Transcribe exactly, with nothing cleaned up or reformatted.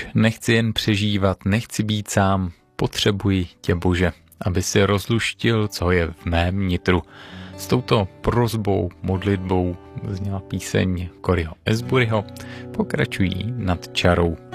nechci jen přežívat, nechci být sám, potřebuji tě, Bože, aby si rozluštil, co je v mém nitru. S touto prosbou, modlitbou zněla píseň Coryho Asburyho, pokračují Nad čarou.